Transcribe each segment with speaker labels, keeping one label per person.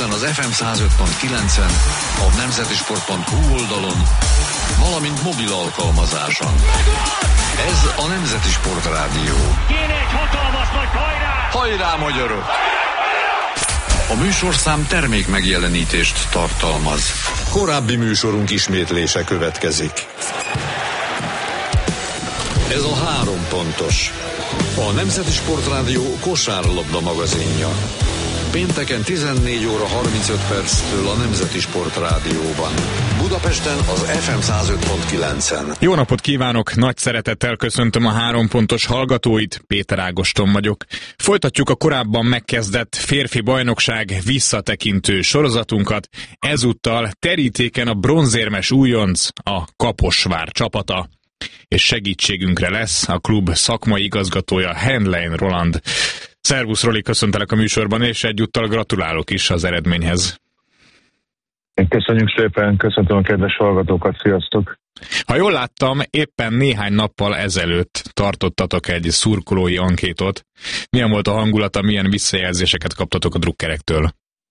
Speaker 1: Budapesten az FM 105.9-en, a nemzetisport.hu oldalon, valamint mobil alkalmazáson. Ez a Nemzeti Sport Rádió.
Speaker 2: Kéne egy hatalmas nagy hajrá!
Speaker 1: Hajrá, magyarok! A műsorszám termék megjelenítést tartalmaz. Korábbi műsorunk ismétlése következik. Ez a 3 pontos. A Nemzeti Sport Rádió kosárlabda magazinja. Pénteken 14 óra 35 perctől a Nemzeti Sport Rádióban. Budapesten az FM 105.9-en.
Speaker 3: Jó napot kívánok! Nagy szeretettel köszöntöm a 3 pontos hallgatóit, Péter Ágoston vagyok. Folytatjuk a korábban megkezdett férfi bajnokság visszatekintő sorozatunkat. Ezúttal terítéken a bronzérmes újonc, a Kaposvár csapata. És segítségünkre lesz a klub szakmai igazgatója, Henlein Roland. Szervusz, Roli, köszöntelek a műsorban, és egyúttal gratulálok is az eredményhez.
Speaker 4: Köszönjük szépen, köszöntöm a kedves hallgatókat, sziasztok!
Speaker 3: Ha jól láttam, éppen néhány nappal ezelőtt tartottatok egy szurkolói ankétot. Milyen volt a hangulata, milyen visszajelzéseket kaptatok a drukkerektől?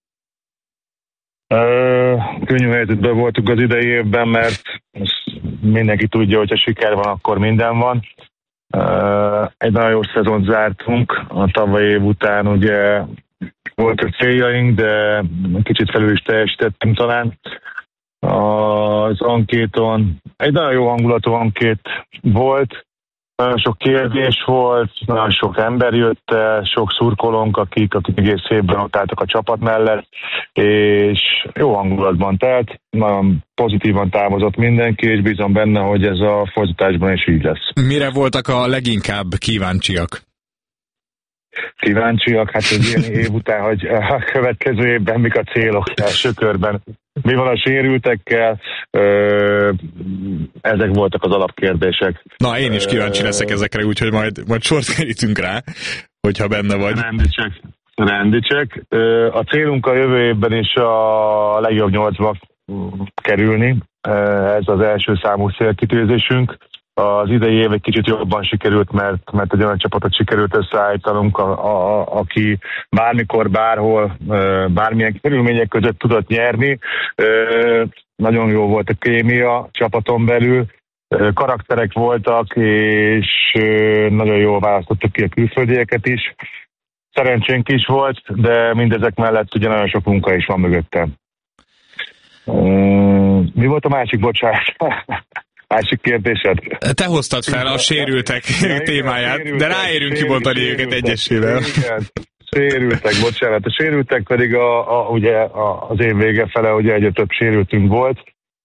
Speaker 4: Könnyű helyzetben voltunk az idei évben, mert mindenki tudja, hogy ha siker van, akkor minden van. Egy nagyon jó szezont zártunk, a tavalyi év után ugye voltak céljaink, de kicsit felül is teljesítettünk talán. Az ankéton egy nagyon jó hangulatú ankét volt, nagyon sok kérdés volt, nagyon sok ember jött el, sok szurkolónk, akik egész évben ott álltak a csapat mellett, és jó hangulatban telt, nagyon pozitívan távozott mindenki, és bízom benne, hogy ez a folytatásban is így lesz.
Speaker 3: Mire voltak a leginkább kíváncsiak?
Speaker 4: Kíváncsiak, hát egy ilyen év után, hogy a következő évben mik a célok első körben. Mi van a sérültekkel? Ezek voltak az alapkérdések.
Speaker 3: Na, én is kíváncsi leszek ezekre, úgyhogy majd sort kerítünk rá, hogyha benne vagy.
Speaker 4: Rendítsek. A célunk a jövő évben is a legjobb 8-ba kerülni. Ez az első számú célkitűzésünk. Az idei év egy kicsit jobban sikerült, mert egy olyan csapatot sikerült összeállítanunk, aki bármikor, bárhol, bármilyen körülmények között tudott nyerni. Nagyon jó volt a kémia csapaton belül, karakterek voltak, és nagyon jól választottuk ki a külföldieket is. Szerencsénk is volt, de mindezek mellett ugye nagyon sok munka is van mögöttem. Mi volt a másik, bocsánat? Másik kérdésed?
Speaker 3: Te hoztad fel a sérültek témáját, de ráérünk kibontani őket egyesével.
Speaker 4: Sérültek, bocsánat. A sérültek pedig ugye az év vége fele, ugye egyre több sérültünk volt.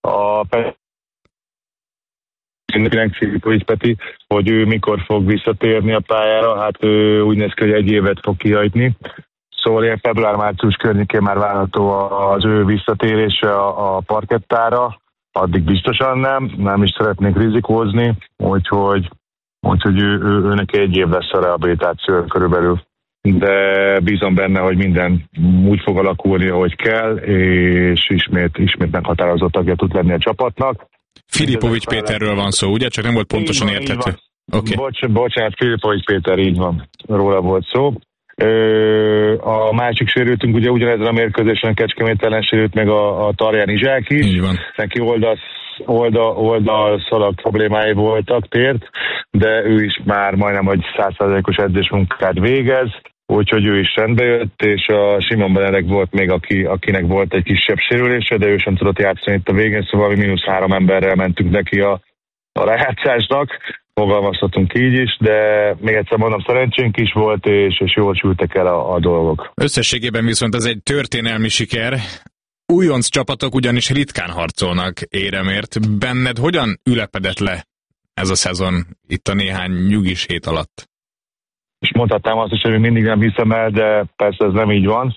Speaker 4: Peti, hogy ő mikor fog visszatérni a pályára, hát ő úgy néz ki, hogy egy évet fog kihajtni. Szóval ilyen február-március környékén már várható az ő visszatérése a parkettára. Addig biztosan nem is szeretnék rizikózni, úgyhogy ő neki egy év lesz a rehabilitáció körülbelül. De bízom benne, hogy minden úgy fog alakulni, ahogy kell, és ismét meghatározott tagja tud lenni a csapatnak.
Speaker 3: Filipovics Péterről van szó, ugye? Csak nem volt pontosan érthető.
Speaker 4: Okay. Bocsánat, Filipovics Péter, így van. Róla volt szó. A másik sérültünk, ugye ugyanezen a mérkőzésen Kecskemét ellen sérült meg a Tarján Izsák is.
Speaker 3: Így van.
Speaker 4: Neki oldalszalag problémái voltak, tért, de ő is már majdnem, hogy 100%-os edzésmunkát végez, úgyhogy ő is rendbe jött, és a Simon Benedek volt még, akinek volt egy kisebb sérülése, de ő sem tudott játszani itt a végén, szóval mi -3 emberrel mentünk neki a lejátszásnak. Fogalmazhatunk így is, de még egyszer mondom, szerencsénk is volt, és jól sültek el a dolgok.
Speaker 3: Összességében viszont ez egy történelmi siker. Újonc csapatok ugyanis ritkán harcolnak éremért. Benned hogyan ülepedett le ez a szezon itt a néhány nyugis hét alatt?
Speaker 4: És mondhatnám azt is, hogy mindig nem hiszem el, de persze ez nem így van.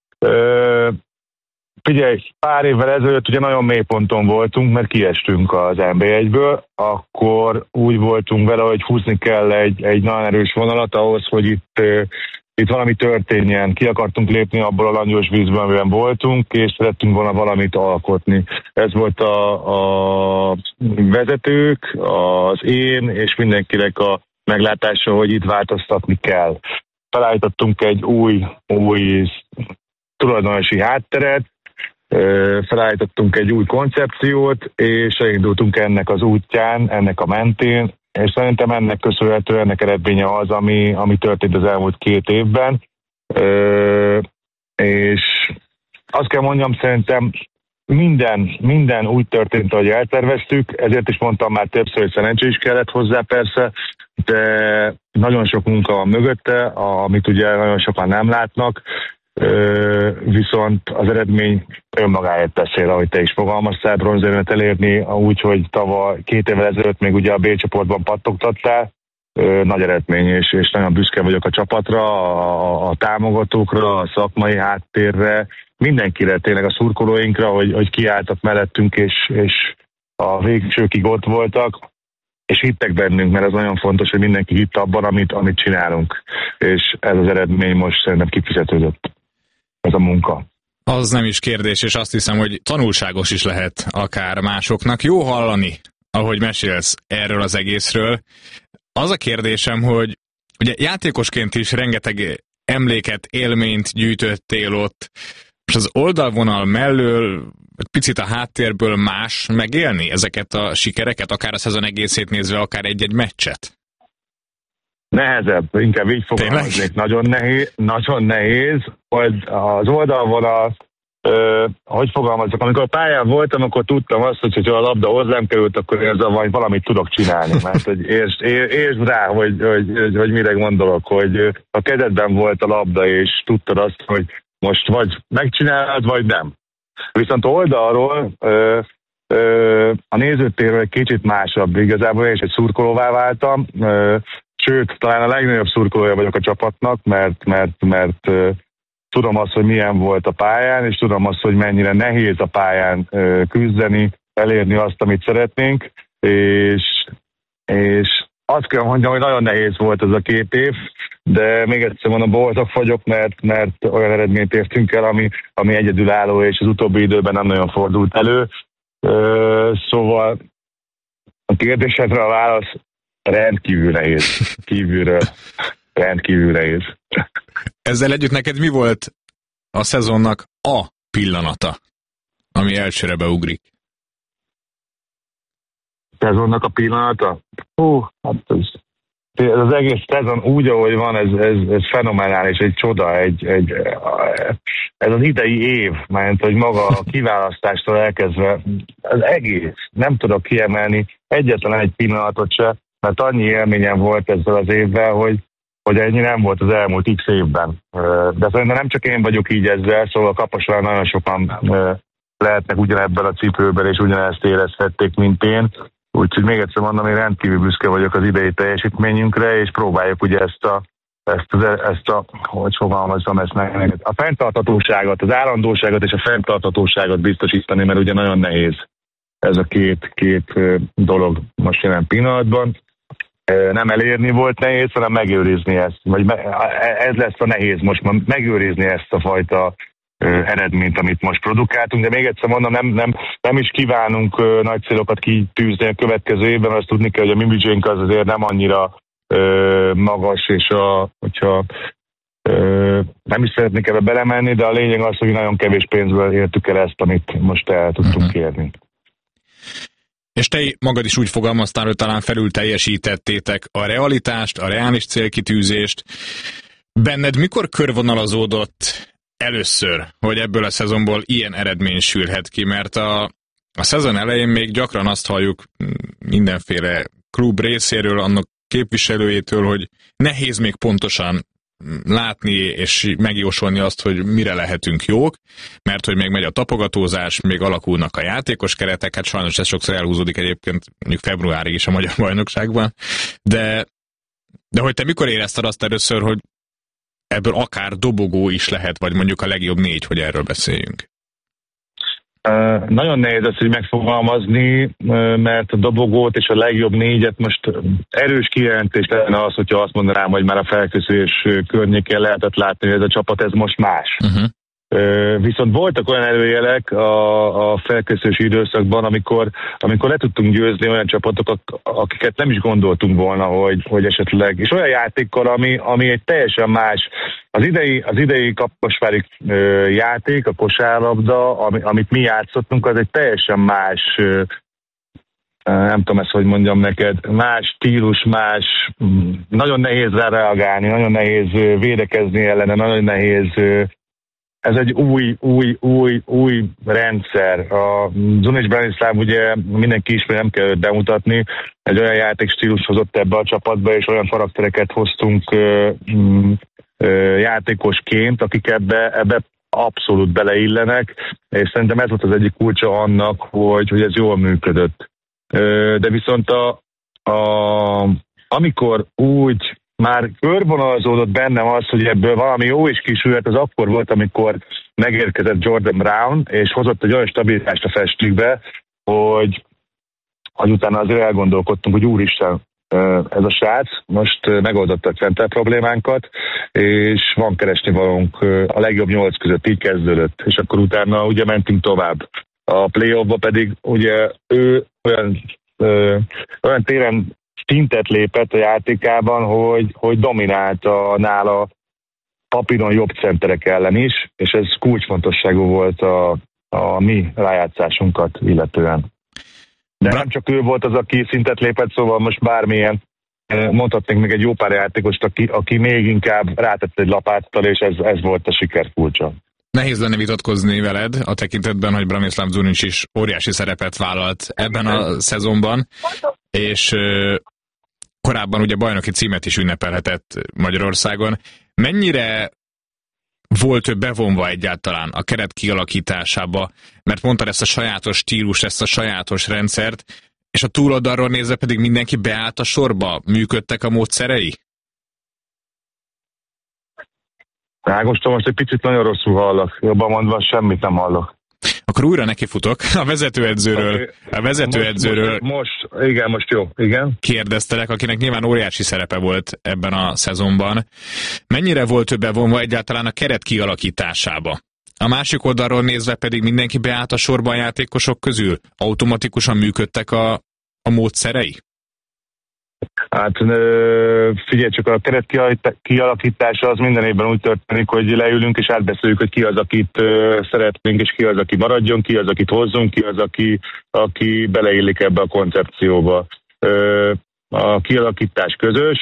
Speaker 4: Figyelj, pár évvel ezelőtt ugye nagyon mély ponton voltunk, mert kiestünk az NB1-ből, akkor úgy voltunk vele, hogy húzni kell egy nagyon erős vonalat ahhoz, hogy itt valami történjen. Ki akartunk lépni abból a langyos vízből, amiben voltunk, és szerettünk volna valamit alkotni. Ez volt a vezetők, az én és mindenkinek a meglátása, hogy itt változtatni kell. Felállítottunk egy új tulajdonosi hátteret, felállítottunk egy új koncepciót, és elindultunk ennek az útján, ennek a mentén, és szerintem ennek köszönhető, ennek eredménye az, ami történt az elmúlt 2 évben. És azt kell mondjam, szerintem minden úgy történt, ahogy elterveztük, ezért is mondtam már többször, hogy szerencsé is kellett hozzá persze, de nagyon sok munka van mögötte, amit ugye nagyon sokan nem látnak, viszont az eredmény önmagáért beszél, ahogy te is fogalmaztál, bronzérmet elérni, úgy, hogy tavaly 2 évvel ezelőtt még ugye a B csoportban pattogtattál, nagy eredmény, és nagyon büszke vagyok a csapatra, a támogatókra, a szakmai háttérre, mindenkire, tényleg a szurkolóinkra, hogy kiálltak mellettünk, és a végsőkig ott voltak, és hittek bennünk, mert ez nagyon fontos, hogy mindenki hitt abban, amit csinálunk. És ez az eredmény most szerintem kifizetődött, ez a munka.
Speaker 3: Az nem is kérdés, és azt hiszem, hogy tanulságos is lehet akár másoknak. Jó hallani, ahogy mesélsz erről az egészről. Az a kérdésem, hogy ugye játékosként is rengeteg emléket, élményt gyűjtöttél ott, és az oldalvonal mellől, egy picit a háttérből más megélni ezeket a sikereket, akár a szezon egészét nézve, akár egy-egy meccset?
Speaker 4: Nehezebb, inkább így fogalmaznék. Nagyon nehéz, hogy az oldalvonal, hogy fogalmazok, amikor a pályán voltam, akkor tudtam azt, hogy ha a labda hozzám került, akkor érzem, hogy valamit tudok csinálni, mert hogy értsd rá, hogy mire gondolok, hogy a kezedben volt a labda, és tudtad azt, hogy most vagy megcsinálod, vagy nem. Viszont oldalról a nézőtérről egy kicsit másabb. Igazából én is egy szurkolóvá váltam, sőt, talán a legnagyobb szurkolója vagyok a csapatnak, mert tudom azt, hogy milyen volt a pályán, és tudom azt, hogy mennyire nehéz a pályán küzdeni, elérni azt, amit szeretnénk, és azt kell mondjam, hogy nagyon nehéz volt ez a 2 év, de még egyszer mondom, boldog vagyok, mert olyan eredményt értünk el, ami egyedülálló, és az utóbbi időben nem nagyon fordult elő. Szóval a kérdésedre a válasz rendkívül nehéz. Kívülről rendkívül nehéz.
Speaker 3: Ezzel együtt neked mi volt a szezonnak a pillanata, ami elsőre beugrik?
Speaker 4: Szezonnak a pillanata? Hát ez az egész szezon úgy, ahogy van, ez fenomenális, egy csoda, ez az idei év, mert hogy maga a kiválasztástól elkezdve, az egész, nem tudok kiemelni egyetlen egy pillanatot se, mert annyi élményem volt ezzel az évvel, hogy ennyi nem volt az elmúlt x évben. De szerintem nem csak én vagyok így ezzel, szóval a Kaposvár nagyon sokan lehetnek ugyanebben a cipőben, és ugyanezt érezhették, mint én. Úgyhogy még egyszer mondom, én rendkívül büszke vagyok az idei teljesítményünkre, és próbáljuk ugye ezt a hogy fogalmazom ezt meg, a fenntarthatóságot, az állandóságot és a fenntarthatóságot biztosítani, mert ugye nagyon nehéz ez a két dolog most jelen pillanatban. Nem elérni volt nehéz, hanem megőrizni ezt. Vagy ez lesz a nehéz most, megőrizni ezt a fajta eredményt, amit most produkáltunk, de még egyszer mondom, nem is kívánunk nagy célokat kitűzni a következő évben, azt tudni kell, hogy a mi büdzsénk az azért nem annyira magas, és hogyha nem is szeretnék ebbe belemenni, de a lényeg az, hogy nagyon kevés pénzből értük el ezt, amit most el tudtunk kérni.
Speaker 3: És te magad is úgy fogalmaztál, hogy talán felül teljesítettétek a realitást, a reális célkitűzést. Benned mikor körvonalazódott először, hogy ebből a szezonból ilyen eredmény sülhet ki? Mert a szezon elején még gyakran azt halljuk mindenféle klub részéről, annak képviselőjétől, hogy nehéz még pontosan látni és megjósolni azt, hogy mire lehetünk jók, mert hogy még megy a tapogatózás, még alakulnak a játékos keretek, hát sajnos ez sokszor elhúzódik egyébként mondjuk februárig is a magyar bajnokságban, de hogy te mikor érezted azt először, hogy ebből akár dobogó is lehet, vagy mondjuk a legjobb 4, hogy erről beszéljünk?
Speaker 4: Nagyon nehéz ezt így megfogalmazni, mert a dobogót és a legjobb 4-et most erős kijelentés lenne az, hogyha azt mondanám, hogy már a felkészülés környékén lehetett látni, hogy ez a csapat ez most más. Viszont voltak olyan előjelek a felkészülési időszakban, amikor le tudtunk győzni olyan csapatokat, akiket nem is gondoltunk volna, hogy esetleg, és olyan játékkal, ami egy teljesen más, az idei kaposvári játék, a kosárlabda, amit mi játszottunk, az egy teljesen más, nem tudom ezt, hogy mondjam neked, más stílus, más, nagyon nehéz rá reagálni, nagyon nehéz védekezni ellene, nagyon nehéz. Ez egy új rendszer. A Zunic Branislav, ugye mindenki ismeri, nem kell bemutatni, egy olyan játékstílus hozott ebbe a csapatba, és olyan karaktereket hoztunk játékosként, akik ebbe abszolút beleillenek, és szerintem ez volt az egyik kulcsa annak, hogy ez jól működött. De viszont amikor úgy már körvonalazódott bennem az, hogy ebből valami jó is kisülhet, az akkor volt, amikor megérkezett Jordan Brown, és hozott egy olyan stabilitást a festékbe, hogy utána azért elgondolkodtunk, hogy úristen, ez a srác most megoldotta a center problémánkat, és van keresni valónk a legjobb 8 között, így kezdődött, és akkor utána ugye mentünk tovább. A play-offba pedig ugye ő olyan téren szintet lépett a játékában, hogy dominálta nála papíron jobb centerek ellen is, és ez kulcsfontosságú volt a mi rájátszásunkat illetően. De nem csak ő volt az, aki szintet lépett, szóval most bármilyen, mondhatnék még egy jó pár játékost, aki még inkább rátett egy lapáttal, és ez volt a siker kulcsa.
Speaker 3: Nehéz lenne vitatkozni veled a tekintetben, hogy Branislav Zunic is óriási szerepet vállalt ebben a szezonban, és korábban ugye bajnoki címet is ünnepelhetett Magyarországon. Mennyire volt ő bevonva egyáltalán a keret kialakításába, mert mondtad ezt a sajátos stílus, ezt a sajátos rendszert, és a túloldalról nézve pedig mindenki beállt a sorba? Működtek a módszerei?
Speaker 4: Ágoston, most egy picit nagyon rosszul hallok. Jobban mondva, semmit nem hallok.
Speaker 3: Akkor újra nekifutok. A vezetőedzőről
Speaker 4: most jó. Igen.
Speaker 3: Kérdeztelek, akinek nyilván óriási szerepe volt ebben a szezonban. Mennyire volt ő bevonva egyáltalán a keret kialakításába? A másik oldalról nézve pedig mindenki beállt a sorba a játékosok közül? Automatikusan működtek a módszerei?
Speaker 4: Hát figyelj csak, a keret kialakítása az minden évben úgy történik, hogy leülünk és átbeszéljük, hogy ki az, akit szeretnénk, és ki az, aki maradjon, ki az, akit hozzunk, ki az, aki beleillik ebbe a koncepcióba. A kialakítás közös,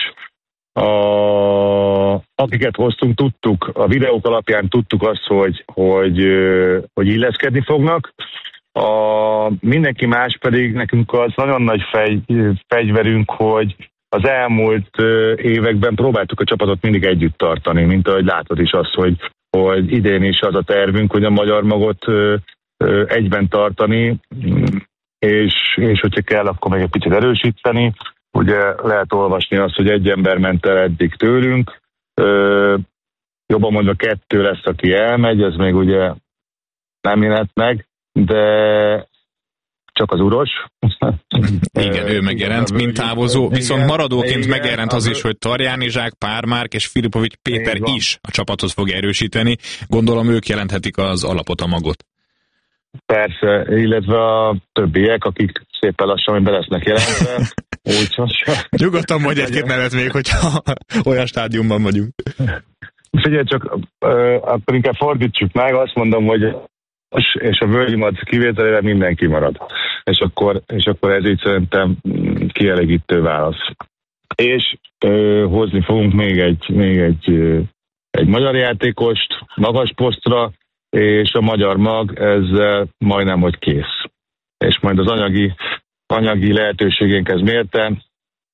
Speaker 4: akiket hoztunk, tudtuk, a videók alapján tudtuk azt, hogy illeszkedni fognak. Mindenki más pedig nekünk az nagyon nagy fegyverünk, hogy az elmúlt években próbáltuk a csapatot mindig együtt tartani, mint ahogy látod is azt, hogy idén is az a tervünk, hogy a magyar magot egyben tartani, és hogyha kell, akkor még egy picit erősíteni. Ugye lehet olvasni azt, hogy egy ember ment el eddig tőlünk, jobban mondva 2 lesz, aki elmegy, ez még ugye nem jelent meg, de csak az Uros.
Speaker 3: Igen, ő megjelent, mint távozó, viszont maradóként megjelent az is, hogy Tarjánizsák, Pármárk és Filipovics Péter is a csapathoz fog erősíteni. Gondolom ők jelenthetik az alapot, a magot.
Speaker 4: Persze, illetve a többiek, akik szépen lassan be lesznek jelentve.
Speaker 3: Nyugodtan mondj egy-két nevet még, hogyha olyan stádiumban vagyunk.
Speaker 4: Figyelj csak, akkor inkább fordítsuk meg, azt mondom, hogy és a Völgyimat kivételére mindenki marad. És akkor ez így szerintem kielégítő válasz. És hozni fogunk még egy magyar játékost magas posztra, és a magyar mag ezzel majdnem, hogy kész. És majd az anyagi lehetőségénkhez mérten,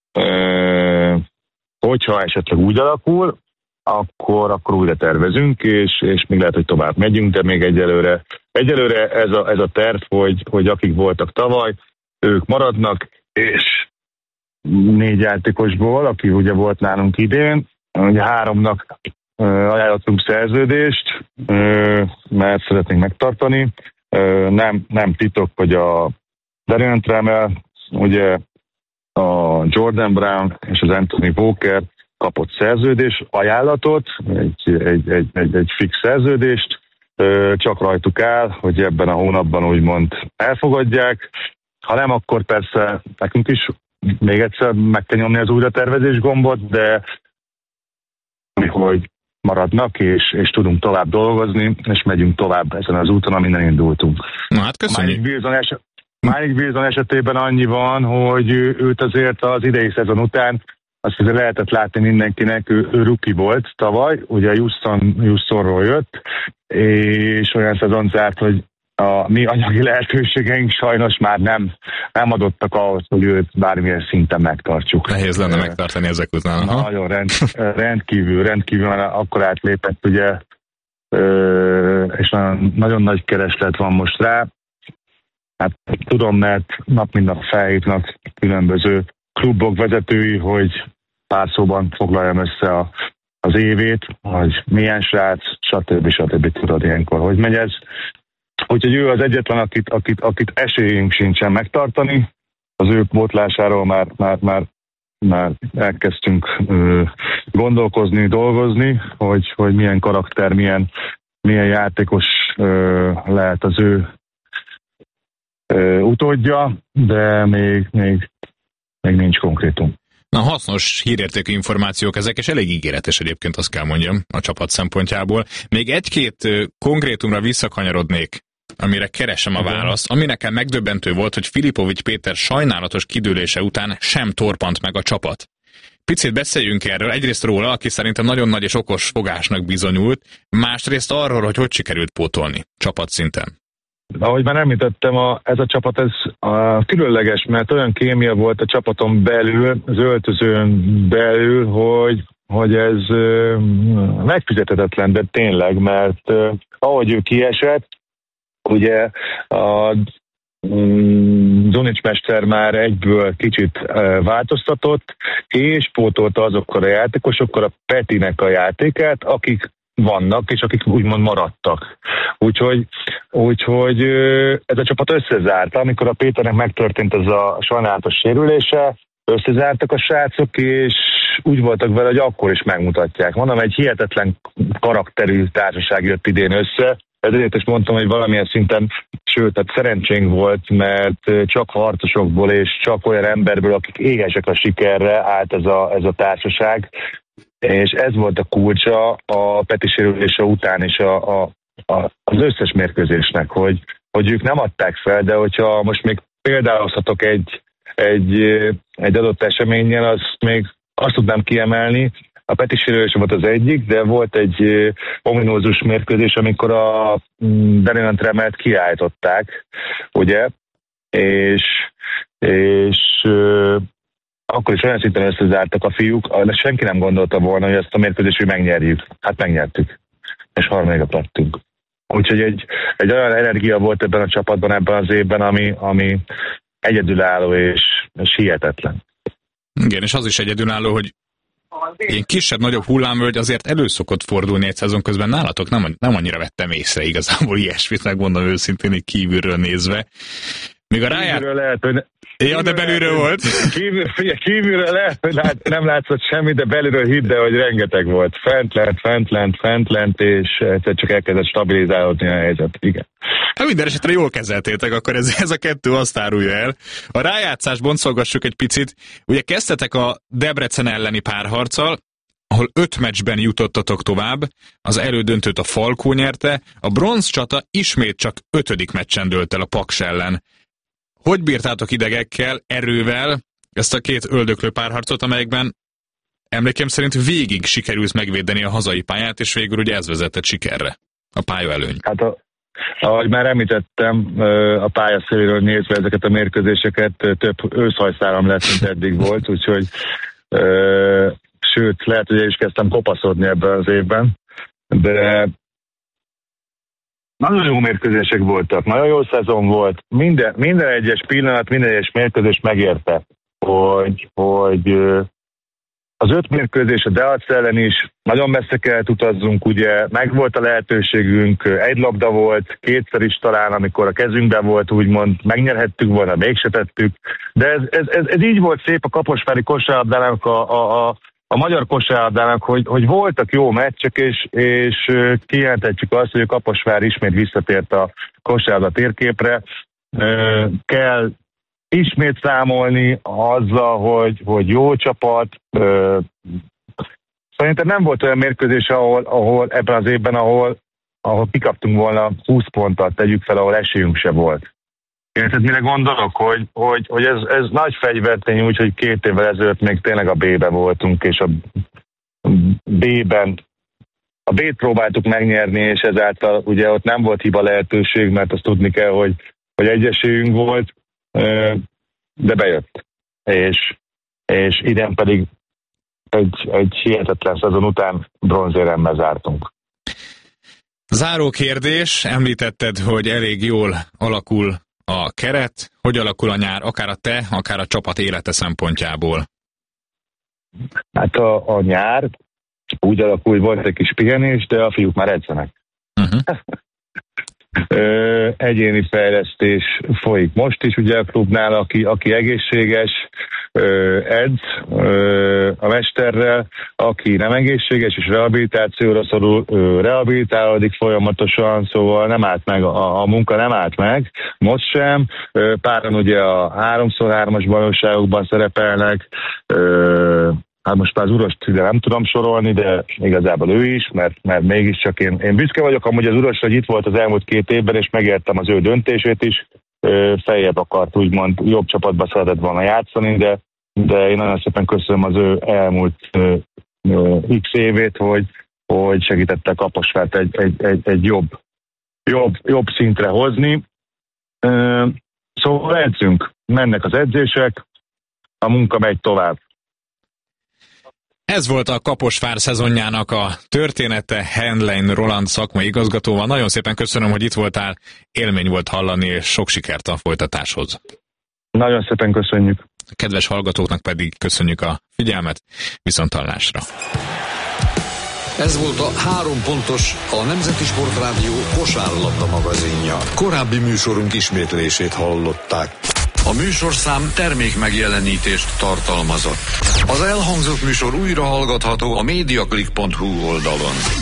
Speaker 4: hogyha esetleg úgy alakul, akkor újra tervezünk, és még lehet, hogy tovább megyünk, de még egyelőre ez a terv, hogy akik voltak tavaly, ők maradnak, és 4 játékosból, aki ugye volt nálunk idén, ugye 3-nak ajánlottunk szerződést, mert szeretnénk megtartani. Nem titok, hogy a Darian Trammell, ugye a Jordan Brown és az Anthony Walker kapott szerződés, ajánlatot, egy fix szerződést, csak rajtuk áll, hogy ebben a hónapban úgymond elfogadják. Ha nem, akkor persze nekünk is még egyszer meg kell nyomni az újratervezés gombot, de hogy maradnak, és tudunk tovább dolgozni, és megyünk tovább ezen az úton, amin indultunk.
Speaker 3: Na hát köszönjük.
Speaker 4: Mike Wilson esetében annyi van, hogy őt azért az idei szezon után azt azért lehetett látni mindenkinek, ő rookie volt tavaly, ugye Houstonról jött, és olyan szezon zárt, hogy a mi anyagi lehetőségeink sajnos már nem adottak ahhoz, hogy őt bármilyen szinten megtartsuk.
Speaker 3: Nehéz lenne megtartani ezek után.
Speaker 4: Nagyon rendkívül akkor átlépett, ugye, és nagyon nagy kereslet van most rá. Hát tudom, mert nap mint nap felhívnak különböző klubok vezetői, hogy pár szóban foglaljam össze az évét, hogy milyen srác, stb. Tudod ilyenkor, hogy megy ez. Úgyhogy ő az egyetlen, akit esélyünk sincsen megtartani. Az ő pótlásáról már elkezdtünk gondolkozni, dolgozni, hogy milyen karakter, milyen játékos lehet az ő utódja, de még nincs konkrétum.
Speaker 3: Na, hasznos, hírértékű információk ezek, és elég ígéretes egyébként, azt kell mondjam, a csapat szempontjából. Még egy-két konkrétumra visszakanyarodnék, amire keresem a választ. Ami nekem megdöbbentő volt, hogy Filipovics Péter sajnálatos kidőlése után sem torpant meg a csapat. Picit beszéljünk erről, egyrészt róla, aki szerintem nagyon nagy és okos fogásnak bizonyult, másrészt arról, hogy sikerült pótolni csapatszinten.
Speaker 4: Ahogy már említettem, ez a csapat különleges, mert olyan kémia volt a csapaton belül, az öltözőn belül, hogy ez megfizethetetlen, de tényleg, mert ahogy ő kiesett, ugye a Zunic mester már egyből kicsit változtatott, és pótolta azokkal a játékosokkal a Petinek a játékát, akik vannak, és akik úgymond maradtak. Úgyhogy ez a csapat összezárta, amikor a Péternek megtörtént ez a sajnálatos sérülése, összezártak a srácok, és úgy voltak vele, hogy akkor is megmutatják. Mondom, egy hihetetlen karakterű társaság jött idén össze, ezért is mondtam, hogy valamilyen szinten, sőt, tehát szerencsénk volt, mert csak harcosokból és csak olyan emberből, akik éhesek a sikerre állt ez a társaság, és ez volt a kulcsa a Peti sérülése után is az összes mérkőzésnek, hogy ők nem adták fel, de hogyha most még példálozhatok egy adott eseményen, azt tudnám kiemelni. A Peti sérülése volt az egyik, de volt egy ominózus mérkőzés, amikor a Daniel Tremelt kiállították, ugye, és akkor is olyan szinten összezártak a fiúk, de senki nem gondolta volna, hogy ezt a mérkőzést megnyerjük. Hát megnyertük, és harmadikat lettünk. Úgyhogy egy olyan energia volt ebben a csapatban, ebben az évben, ami egyedülálló és hihetetlen.
Speaker 3: Igen, és az is egyedülálló, hogy ilyen kisebb-nagyobb hullámvölgy azért elő szokott fordulni egy szezon közben. Nálatok nem annyira vettem észre igazából ilyesmit, megmondom őszintén, így kívülről nézve. Még a
Speaker 4: kívülről lehet, hogy
Speaker 3: ja, de belülről volt.
Speaker 4: Kívülről lehet, hogy nem látszott semmi, de belülről hidd el, hogy rengeteg volt. Fent lent, és egyszer csak elkezdett stabilizálódni a helyzet. Igen.
Speaker 3: Hát minden esetre jól kezeltétek, akkor ez a kettő azt árulja el. A rájátszást boncolgassuk egy picit. Ugye kezdtetek a Debrecen elleni párharccal, ahol 5 meccsben jutottatok tovább, az elődöntőt a Falkó nyerte, a bronzcsata ismét csak 5. meccsen dőlt el a Paks ellen. Hogy bírtátok idegekkel, erővel ezt a két öldöklő párharcot, amelyekben emlékem szerint végig sikerült megvédeni a hazai pályát, és végül ugye ez vezetett sikerre, a pályaelőny?
Speaker 4: Hát ahogy már említettem, a pálya széléről nézve ezeket a mérkőzéseket több őszhajszáram lesz, mint eddig volt, úgyhogy sőt, lehet, hogy én is kezdtem kopaszodni ebben az évben, de nagyon jó mérkőzések voltak, nagyon jó szezon volt, minden egyes pillanat, minden egyes mérkőzés megérte, hogy az 5 mérkőzés a Deac ellen is nagyon messze kellett utazzunk, ugye megvolt a lehetőségünk, egy labda volt, kétszer is talán, amikor a kezünkben volt, úgymond megnyerhettük volna, mégse tettük, de ez így volt szép a kaposvári kosárlabdának a magyar kosárlabdának, hogy voltak jó meccsek, és kijelentetjük azt, hogy a Kaposvár ismét visszatért a kosárlabda térképre. Kell ismét számolni azzal, hogy jó csapat. Szerintem nem volt olyan mérkőzés, ahol ebben az évben, ahol kikaptunk volna 20 ponttal, tegyük fel, ahol esélyünk se volt. Érted, mire gondolok? Hogy ez nagy fegyvertény, úgyhogy 2 évvel ezelőtt még tényleg a B-ben voltunk, és a B-t próbáltuk megnyerni, és ezáltal ugye ott nem volt hiba lehetőség, mert azt tudni kell, hogy egy esélyünk volt, de bejött. És idén pedig egy hihetetlen szezon után bronzéremmel zártunk.
Speaker 3: Záró kérdés, említetted, hogy elég jól alakul a keret. Hogy alakul a nyár, akár a te, akár a csapat élete szempontjából?
Speaker 4: Hát a nyár úgy alakul, hogy volt egy kis pihenés, de a fiúk már edzenek. Egyéni fejlesztés folyik most is ugye a klubnál, aki egészséges, edz a mesterrel, aki nem egészséges és rehabilitációra szorul, rehabilitálódik folyamatosan, szóval nem állt meg, a munka nem állt meg, most sem. Páran ugye a 3x3-as bajnokságokban szerepelnek, hát most már az Urost ide nem tudom sorolni, de igazából ő is, mert mégiscsak én büszke vagyok amúgy az Urosra, hogy itt volt az elmúlt 2 évben, és megértem az ő döntését is. Feljebb akart, úgymond jobb csapatba szeretett volna játszani, de én nagyon szépen köszönöm az ő elmúlt x évét, hogy segítette Kaposvárt egy jobb szintre hozni. Szóval edzünk, mennek az edzések, a munka megy tovább.
Speaker 3: Ez volt a Kaposvár szezonjának a története Henlein Roland szakmai igazgatóval. Nagyon szépen köszönöm, hogy itt voltál, élmény volt hallani, és sok sikert a folytatáshoz.
Speaker 4: Nagyon szépen köszönjük.
Speaker 3: A kedves hallgatóknak pedig köszönjük a figyelmet, viszonthallásra.
Speaker 1: Ez volt a 3 pontos, a Nemzeti Sportrádió kosárlabda magazinja. Korábbi műsorunk ismétlését hallották. A műsorszám termék megjelenítést tartalmazott. Az elhangzott műsor újra hallgatható a mediaclick.hu oldalon.